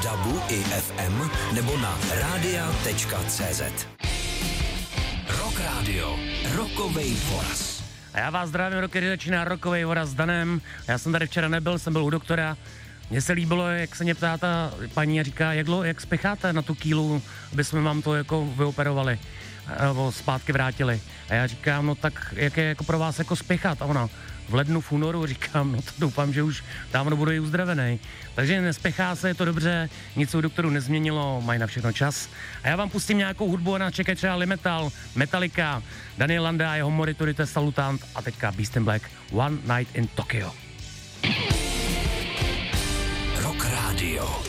DABu i FM nebo na radia.cz. Rock Radio, Rockovej voraz. A já vás zdravím, rockery, začíná Rockovej voraz s Danem. Já jsem tady včera nebyl, jsem byl u doktora. Mně se líbilo, jak se mě ptá ta paní a říká, jak spěcháte na tu kýlu, aby jsme vám to jako vyoperovali nebo zpátky vrátili. A já říkám, no tak jak je jako pro vás jako spěchat? A ona, v lednu, v únoru, říkám, no to doufám, že už dávno budu i uzdravený. Takže nespěchá se, je to dobře, nic se u doktorů nezměnilo, mají na všechno čas. A já vám pustím nějakou hudbu a nás čeká třeba Limetal, Metallica, Daniel Landa a jeho Moriturite Salutant a teďka Beast in Black, One Night in Tokyo. Rock Radio.